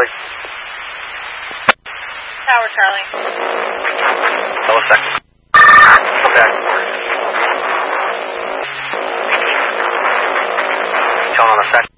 Charlie. Tower Charlie. Hello, second. Okay. Tone on the second.